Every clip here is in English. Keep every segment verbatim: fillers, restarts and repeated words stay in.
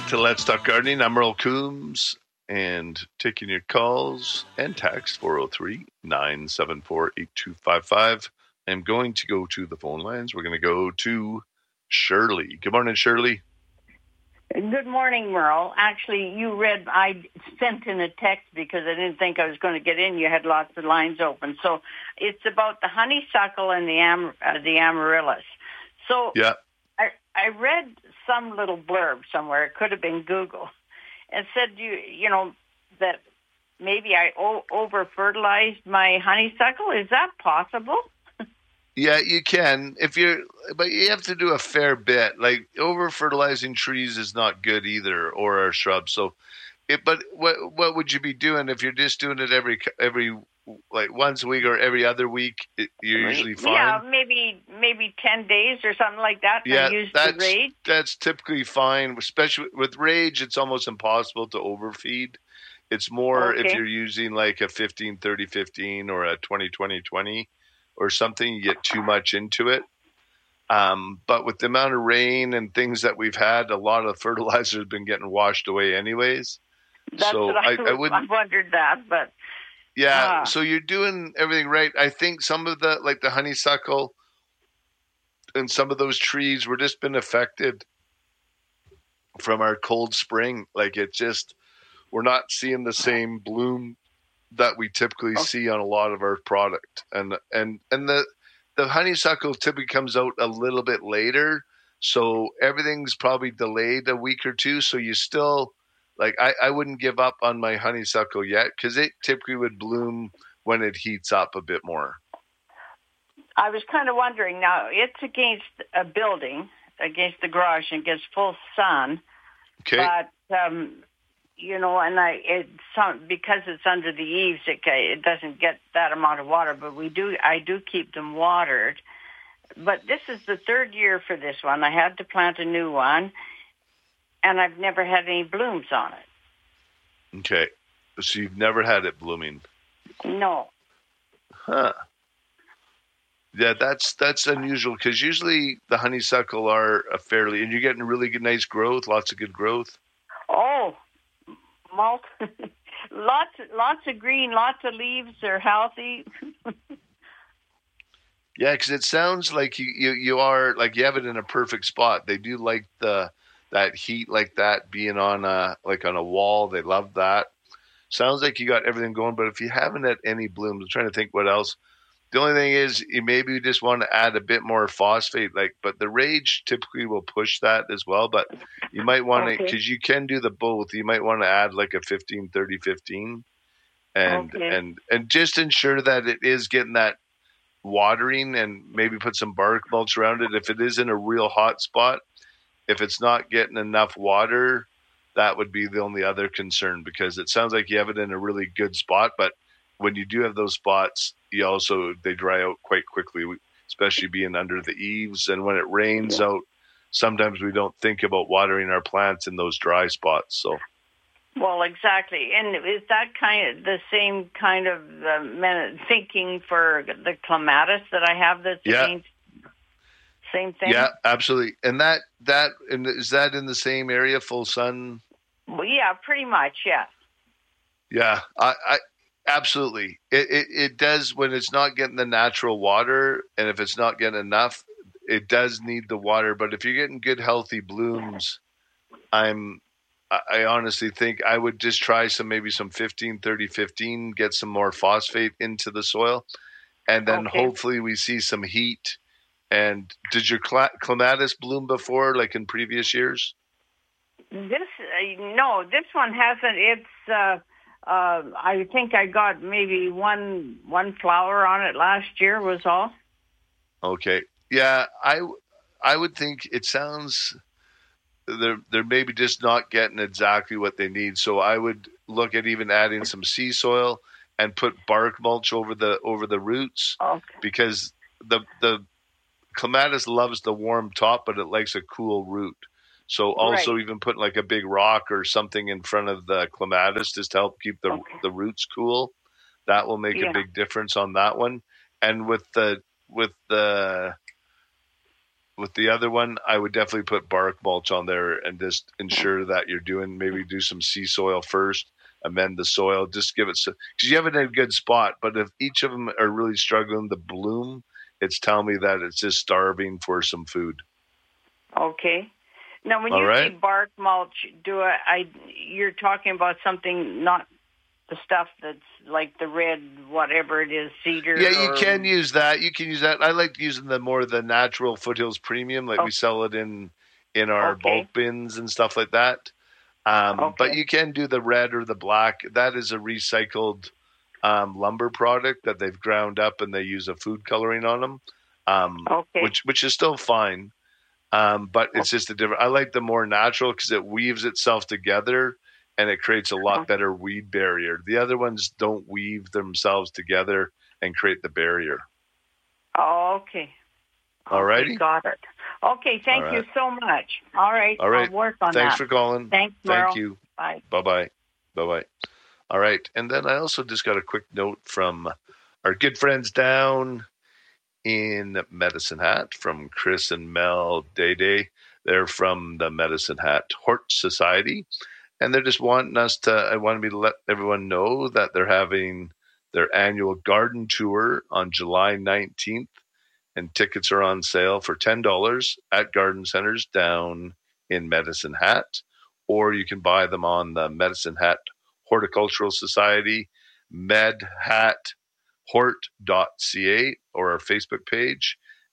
to Let's Talk Gardening. I'm Earl Coombs, and taking your calls and text four oh three, nine seven four, eight two five five. I'm going to go to the phone lines. We're going to go to Shirley. Good morning, Shirley. Good morning, Merle. Actually, you read, I sent in a text because I didn't think I was going to get in. You had lots of lines open. So it's about the honeysuckle and the am, uh, the amaryllis. So yeah. I, I read some little blurb somewhere. It could have been Google. And said, you you know, that maybe I o- over-fertilized my honeysuckle. Is that possible? Yeah, you can if you're, but you have to do a fair bit. Like over fertilizing trees is not good either, or a shrub. So, it. But what what would you be doing if you're just doing it every every like once a week or every other week? It, you're usually fine. Yeah, maybe maybe ten days or something like that. Yeah, I use that's the rage. that's typically fine. Especially with rage, it's almost impossible to overfeed. It's more Okay. if you're using like a fifteen thirty fifteen or a twenty twenty twenty. Or something, you get too much into it. Um, but with the amount of rain and things that we've had, a lot of fertilizer has been getting washed away anyways. That's so what I, I, I wouldn't. I wondered that, but yeah. uh, So you're doing everything right. I think some of the like the honeysuckle and some of those trees were just been affected from our cold spring. Like it just we're not seeing the same bloom that we typically oh. see on a lot of our product, and and and the the honeysuckle typically comes out a little bit later, so everything's probably delayed a week or two. So you still like I, I wouldn't give up on my honeysuckle yet because it typically would bloom when it heats up a bit more. I was kind of wondering. Now it's against a building, against the garage, and gets full sun. Okay, but. Um, You know, and I it some because it's under the eaves, it it doesn't get that amount of water. But we do, I do keep them watered. But this is the third year for this one. I had to plant a new one, and I've never had any blooms on it. Okay, so you've never had it blooming? No. Huh. Yeah, that's that's unusual because usually the honeysuckle are a fairly, and you're getting really good, nice growth, lots of good growth. Oh. Malt, lots, lots of green, lots of leaves. They're healthy. Yeah, because it sounds like you, you you are like you have it in a perfect spot. They do like the that heat like that being on a like on a wall. They love that. Sounds like you got everything going. But if you haven't had any blooms, I'm trying to think what else. The only thing is you maybe just want to add a bit more phosphate, like, but the rage typically will push that as well. But you might want to, okay. because you can do the both. You might want to add like a fifteen thirty fifteen, and okay. and and just ensure that it is getting that watering, and maybe put some bark mulch around it. If it is in a real hot spot, if it's not getting enough water, that would be the only other concern, because it sounds like you have it in a really good spot, but when you do have those spots, you also they dry out quite quickly, especially being under the eaves. And when it rains yeah. out, sometimes we don't think about watering our plants in those dry spots. So, well, exactly. And is that kind of the same kind of uh, thinking for the clematis that I have? That's yeah. against same thing. Yeah, absolutely. And that that and is that in the same area, full sun? Well, yeah, pretty much. Yeah. Yeah, I. I Absolutely. It, it it does when it's not getting the natural water, and if it's not getting enough, it does need the water. But if you're getting good, healthy blooms, I'm I honestly think I would just try some maybe some fifteen thirty fifteen, get some more phosphate into the soil, and then okay. hopefully we see some heat. And did your clematis bloom before, like in previous years? This uh, no, this one hasn't. It's. Uh, Uh, I think I got maybe one one flower on it last year was all. Okay. Yeah, I, I would think it sounds they're they're maybe just not getting exactly what they need. So I would look at even adding some sea soil and put bark mulch over the over the roots, okay. because the the clematis loves the warm top, but it likes a cool root. So also right. even putting like a big rock or something in front of the clematis just to help keep the okay. the roots cool. That will make yeah. a big difference on that one. And with the with the with the other one, I would definitely put bark mulch on there and just ensure that you're doing, maybe do some sea soil first, amend the soil, just give it, so because you have it in a good spot. But if each of them are really struggling to bloom, it's telling me that it's just starving for some food. Okay. Now, when All you right. say bark mulch, do I, I? You're talking about something, not the stuff that's like the red, whatever it is, cedar. Yeah, you or... can use that. You can use that. I like using the more the natural Foothills Premium, like oh. we sell it in in our okay. bulk bins and stuff like that. Um, okay. But you can do the red or the black. That is a recycled um, lumber product that they've ground up and they use a food coloring on them, um, okay. which which is still fine. Um, but it's just a different. I like the more natural because it weaves itself together and it creates a lot better weed barrier. The other ones don't weave themselves together and create the barrier. Oh, okay. All righty. Okay, got it. Okay, thank right. you so much. All right. All right. I'll work on Thanks that. for calling. Thanks, Merle. Thank you. Bye. Bye-bye. Bye-bye. All right. And then I also just got a quick note from our good friends down in Medicine Hat, from Chris and Mel Day Day. They're from the Medicine Hat Hort Society. And they're just wanting us to, I wanted me to let everyone know that they're having their annual garden tour on July nineteenth. And tickets are on sale for ten dollars at garden centers down in Medicine Hat. Or you can buy them on the Medicine Hat Horticultural Society, medhat hort dot c a, or our Facebook page.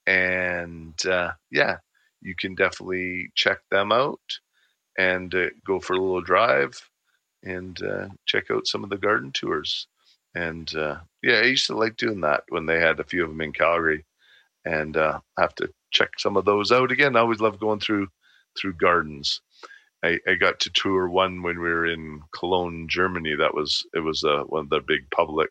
And uh, yeah, you can definitely check them out and uh, go for a little drive and uh, check out some of the garden tours. And uh, yeah, I used to like doing that when they had a few of them in Calgary, and uh, have to check some of those out again. I always love going through through gardens. I, I got to tour one when we were in Cologne, Germany. That was it was uh, one of the big public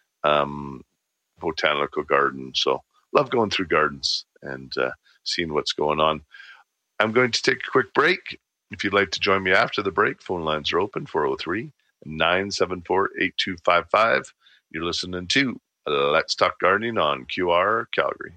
um, botanical gardens. So love going through gardens and uh, seeing what's going on. I'm going to take a quick break. If you'd like to join me after the break, phone lines are open, four oh three, nine seven four, eight two five five. You're listening to Let's Talk Gardening on Q R Calgary.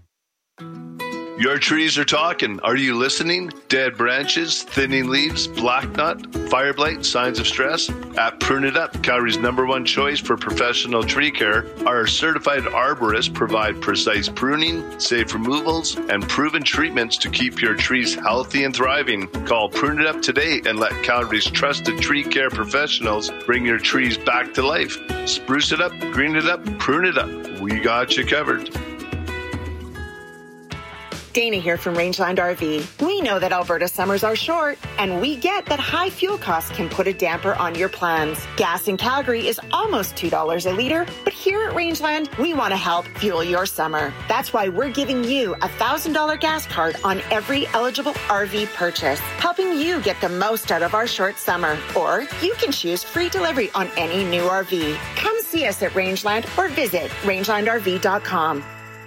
Your trees are talking. Are you listening? Dead branches, thinning leaves, black knot, fire blight, signs of stress? At Prune It Up, Calgary's number one choice for professional tree care, our certified arborists provide precise pruning, safe removals, and proven treatments to keep your trees healthy and thriving. Call Prune It Up today and let Calgary's trusted tree care professionals bring your trees back to life. Spruce it up, green it up, prune it up. We got you covered. Dana here from Rangeland R V. We know that Alberta summers are short, and we get that high fuel costs can put a damper on your plans. Gas in Calgary is almost two dollars a litre, but here at Rangeland, we want to help fuel your summer. That's why we're giving you a one thousand dollars gas card on every eligible R V purchase, helping you get the most out of our short summer. Or you can choose free delivery on any new R V. Come see us at Rangeland or visit rangeland r v dot com.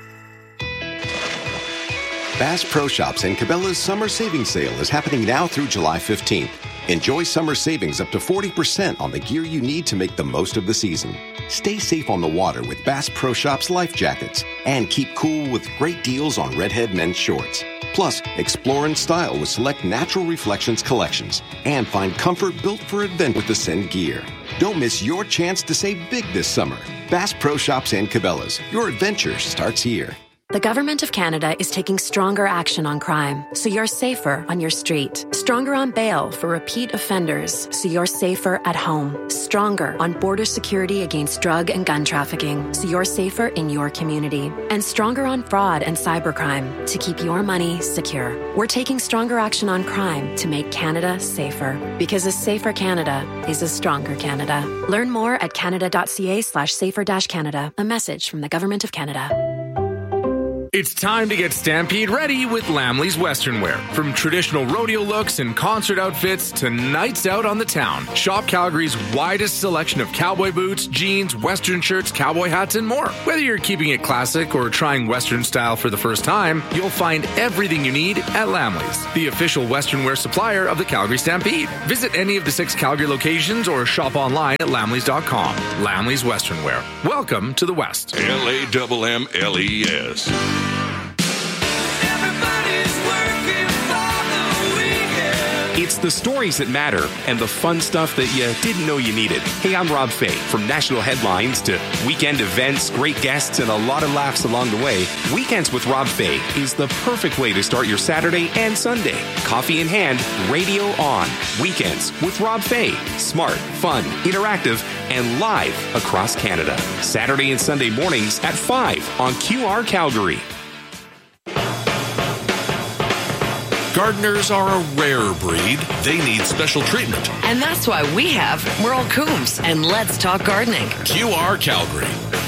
Bass Pro Shops and Cabela's Summer Savings Sale is happening now through July fifteenth. Enjoy summer savings up to forty percent on the gear you need to make the most of the season. Stay safe on the water with Bass Pro Shops life jackets and keep cool with great deals on Redhead men's shorts. Plus, explore in style with select Natural Reflections collections and find comfort built for adventure with Ascend gear. Don't miss your chance to save big this summer. Bass Pro Shops and Cabela's. Your adventure starts here. The Government of Canada is taking stronger action on crime, so you're safer on your street. Stronger on bail for repeat offenders, so you're safer at home. Stronger on border security against drug and gun trafficking, so you're safer in your community. And stronger on fraud and cybercrime, to keep your money secure. We're taking stronger action on crime to make Canada safer. Because a safer Canada is a stronger Canada. Learn more at canada.ca slash safer dash Canada. A message from the Government of Canada. It's time to get Stampede ready with Lamley's Western Wear. From traditional rodeo looks and concert outfits to nights out on the town, shop Calgary's widest selection of cowboy boots, jeans, Western shirts, cowboy hats, and more. Whether you're keeping it classic or trying Western style for the first time, you'll find everything you need at Lamley's, the official Western wear supplier of the Calgary Stampede. Visit any of the six Calgary locations or shop online at lamleys dot com. Lamley's Western Wear. Welcome to the West. L A M M L E S. Everybody's It's the stories that matter and the fun stuff that you didn't know you needed. Hey, I'm Rob Fay. From national headlines to weekend events, great guests, and a lot of laughs along the way, Weekends with Rob Fay is the perfect way to start your Saturday and Sunday. Coffee in hand, radio on. Weekends with Rob Fay. Smart, fun, interactive, and live across Canada. Saturday and Sunday mornings at five on Q R Calgary. Gardeners are a rare breed. They need special treatment. And that's why we have Merle Coombs and Let's Talk Gardening. Q R Calgary.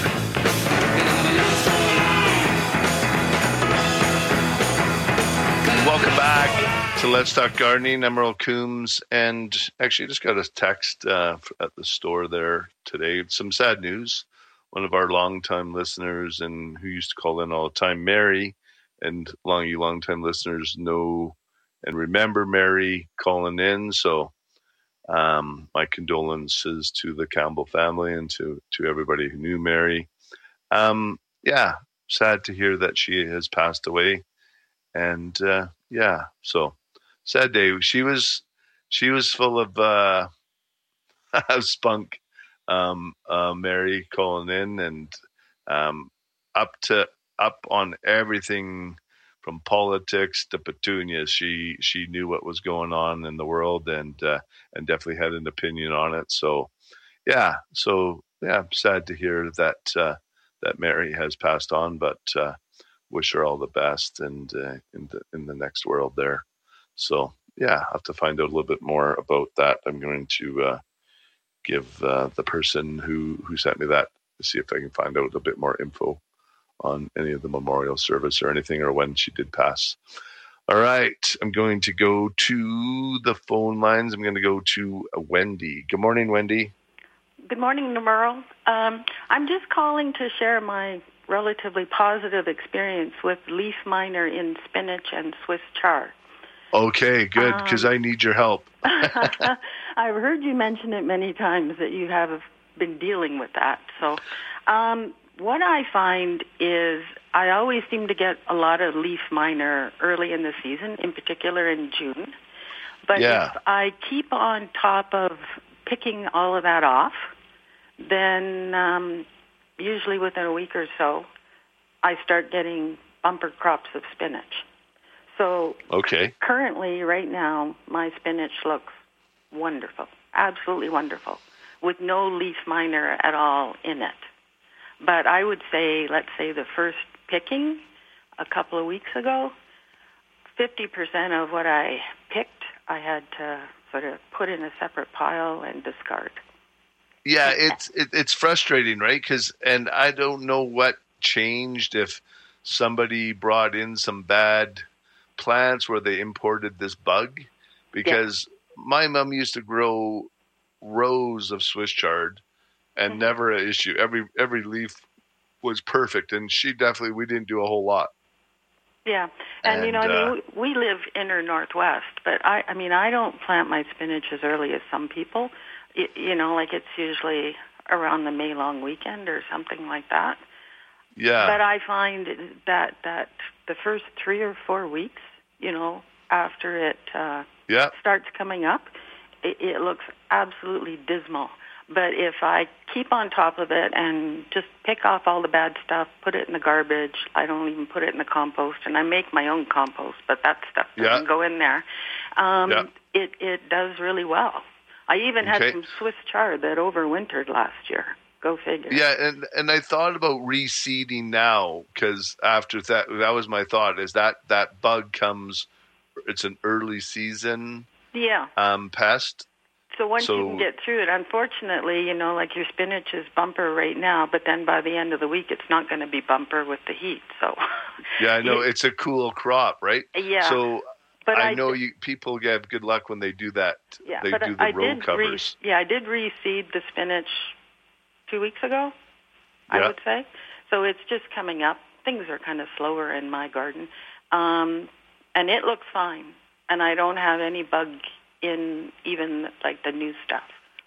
Welcome back to Let's Talk Gardening. I'm Merle Coombs, and actually just got a text uh, at the store there today. Some sad news. One of our longtime listeners and who used to call in all the time, Mary, and long you longtime listeners know and remember Mary calling in. So um, my condolences to the Campbell family and to, to everybody who knew Mary. Um, yeah, sad to hear that she has passed away. And uh, yeah, so sad day. She was she was full of uh, spunk, um, uh, Mary calling in and um, up to up on everything from politics to petunias. She she knew what was going on in the world and uh, and definitely had an opinion on it. So yeah, so yeah, sad to hear that uh, that Mary has passed on, but uh, wish her all the best and uh, in the in the next world there. So yeah, I have to find out a little bit more about that. I'm going to uh, give uh, the person who who sent me that to see if I can find out a bit more info on any of the memorial service or anything, or when she did pass. All right, I'm going to go to the phone lines. I'm going to go to Wendy. Good morning, Wendy. Good morning, Merle. Um, I'm just calling to share my relatively positive experience with leaf miner in spinach and Swiss chard. Okay, good, because um, I need your help. I've heard you mention it many times that you have been dealing with that. So um, what I find is I always seem to get a lot of leaf miner early in the season, in particular in June. But yeah. if I keep on top of picking all of that off, then um, usually within a week or so, I start getting bumper crops of spinach. So okay. currently, right now, my spinach looks wonderful, absolutely wonderful, with no leaf miner at all in it. But I would say, let's say the first picking a couple of weeks ago, fifty percent of what I picked, I had to sort of put in a separate pile and discard. Yeah, it's it, it's frustrating, right? Because, and I don't know what changed, if somebody brought in some bad plants where they imported this bug, because yeah. my mom used to grow rows of Swiss chard and mm-hmm. never an issue. Every every leaf was perfect, and she definitely, we didn't do a whole lot. Yeah, and, and you know, I uh, mean, we, we live inner Northwest, but I, I mean, I don't plant my spinach as early as some people. It, you know, like it's usually around the May long weekend or something like that. Yeah. But I find that that the first three or four weeks, you know, after it uh, yeah. starts coming up, it, it looks absolutely dismal. But if I keep on top of it and just pick off all the bad stuff, put it in the garbage, I don't even put it in the compost, and I make my own compost, but that stuff doesn't yeah. go in there, um, yeah. it, it does really well. I even okay. had some Swiss chard that overwintered last year. Go figure. Yeah, and, and I thought about reseeding now, because after that, that was my thought, is that that bug comes, it's an early season yeah. um, pest. So once so, you can get through it, unfortunately, you know, like your spinach is bumper right now, but then by the end of the week, it's not going to be bumper with the heat. So yeah, I know. It's a cool crop, right? Yeah. So but I, I know did, you people get good luck when they do that. Yeah, they but do the I row did covers. Re- yeah, I did reseed the spinach two weeks ago, yeah. I would say. So it's just coming up. Things are kind of slower in my garden. Um, and it looks fine. And I don't have any bug in even like the new stuff.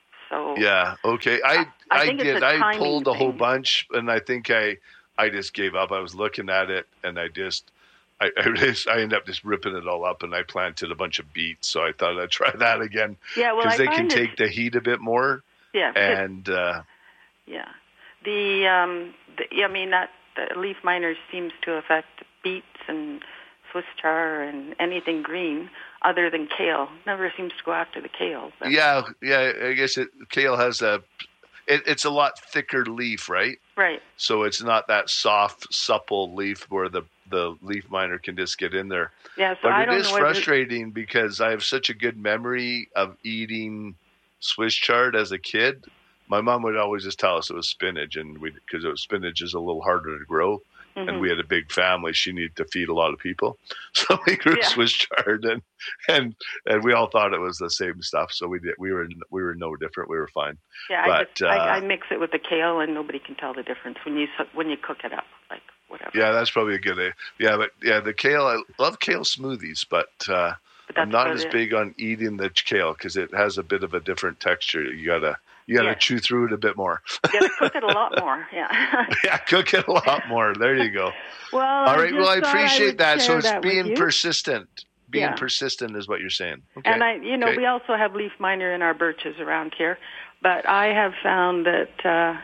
So yeah, okay. I I, I, I think did. It's a I pulled a thing. whole bunch, and I think I I just gave up. I was looking at it, and I just I, I, I ended up just ripping it all up, and I planted a bunch of beets. So I thought I'd try that again. Yeah, well, because I they can find take it, the heat a bit more. Yeah, and uh, yeah, the um, the, I mean that the leaf miner seems to affect beets and Swiss char and anything green other than kale. Never seems to go after the kale. But. Yeah, yeah. I guess it, kale has a. It, it's a lot thicker leaf, right? Right. So it's not that soft, supple leaf where the, the leaf miner can just get in there. Yeah, so but I it don't is know whether... frustrating because I have such a good memory of eating Swiss chard as a kid. My mom would always just tell us it was spinach, and we because it was spinach is a little harder to grow. Mm-hmm. And we had a big family. She needed to feed a lot of people. So we grew yeah. Swiss chard, and, and and we all thought it was the same stuff. So we did. We were we were no different. We were fine. Yeah, but, I, just, uh, I, I mix it with the kale, and nobody can tell the difference when you when you cook it up, like whatever. Yeah, that's probably a good idea. Yeah, but yeah, the kale. I love kale smoothies, but, uh, but I'm not as it. big on eating the kale because it has a bit of a different texture. You gotta. You got to yeah. chew through it a bit more. You got to cook it a lot more, yeah. yeah, cook it a lot more. There you go. Well, all right. I well, I appreciate I that. So it's that being persistent. Being yeah. persistent is what you're saying. Okay. And I, you know, okay. we also have leaf miner in our birches around here, but I have found that uh,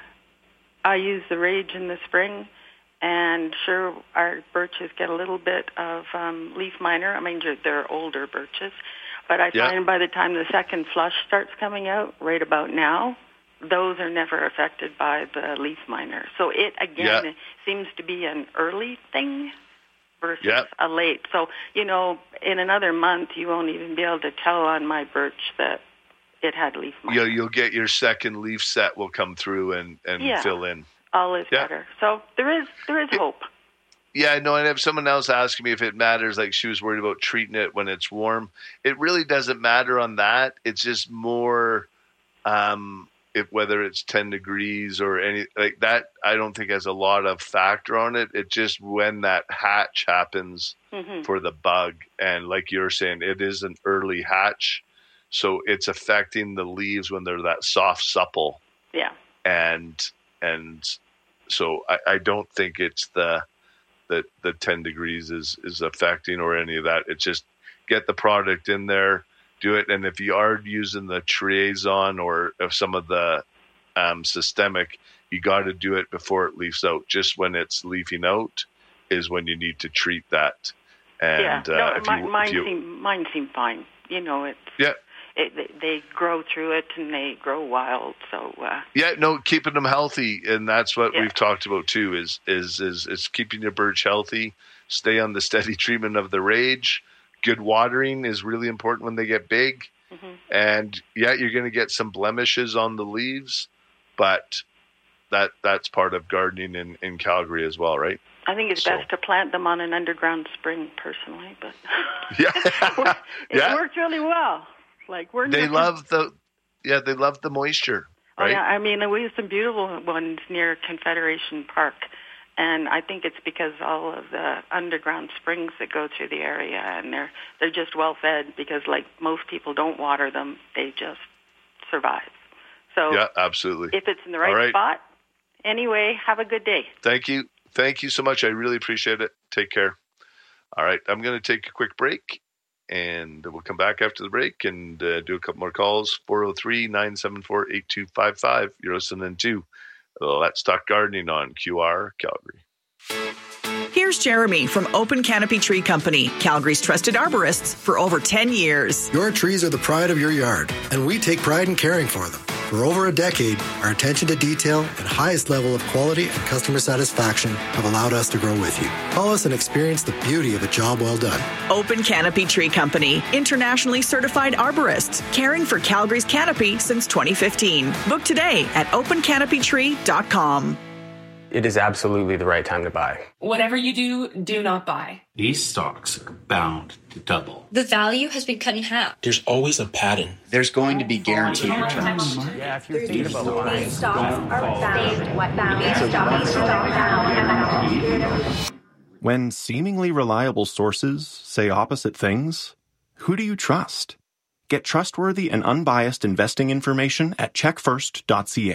I use the Rage in the spring, and sure, our birches get a little bit of um, leaf miner. I mean, they're older birches. But I find yeah. by the time the second flush starts coming out, right about now, those are never affected by the leaf miner. So it, again, yeah. seems to be an early thing versus yeah. a late. So, you know, in another month, you won't even be able to tell on my birch that it had leaf miner. You'll, you'll get your second leaf set will come through and, and yeah. fill in. All is yeah. better. So there is there is hope. Yeah, no, and if someone else asking me if it matters, like she was worried about treating it when it's warm, it really doesn't matter on that. It's just more, um, if whether it's ten degrees or any like that, I don't think has a lot of factor on it. It's just when that hatch happens mm-hmm. for the bug, and like you're saying, it is an early hatch, so it's affecting the leaves when they're that soft, supple. Yeah, and and so I, I don't think it's the that the ten degrees is, is affecting or any of that. It's just get the product in there, do it. And if you are using the triazon or if some of the um, systemic, you got to do it before it leaves out. Just when it's leafing out is when you need to treat that. And yeah, no, uh, if my, you, mine, if you, seem, mine seem fine. You know, it's, yeah. It, they, they grow through it and they grow wild. So uh, yeah, no, keeping them healthy, and that's what yeah. we've talked about too. Is is is is keeping your birch healthy. Stay on the steady treatment of the Rage. Good watering is really important when they get big. Mm-hmm. And yeah, you're going to get some blemishes on the leaves, but that that's part of gardening in, in Calgary as well, right? I think it's so. best to plant them on an underground spring, personally, but yeah, it yeah. worked really well. Like we're they love the yeah they love the moisture, right? Oh, yeah, I mean we have some beautiful ones near Confederation Park, and I think it's because all of the underground springs that go through the area, and they're they're just well fed because like most people don't water them, they just survive. So yeah, absolutely. If it's in the right, right. spot, anyway, have a good day. Thank you, thank you so much. I really appreciate it. Take care. All right, I'm going to take a quick break. And we'll come back after the break and uh, do a couple more calls. four oh three, nine seven four, eight two five five. You're listening to Let's Talk Gardening on Q R Calgary. Here's Jeremy from Open Canopy Tree Company, Calgary's trusted arborists for over ten years. Your trees are the pride of your yard, and we take pride in caring for them. For over a decade, our attention to detail and highest level of quality and customer satisfaction have allowed us to grow with you. Call us and experience the beauty of a job well done. Open Canopy Tree Company, internationally certified arborists, caring for Calgary's canopy since twenty fifteen. Book today at open canopy tree dot com. It is absolutely the right time to buy. Whatever you do, do not buy. These stocks are bound to double. The value has been cut in half. There's always a pattern. There's going to be guaranteed returns. Yeah, if you're thinking about buying, these stocks are bound. What bound? These stocks are bound. When seemingly reliable sources say opposite things, who do you trust? Get trustworthy and unbiased investing information at check first dot c a.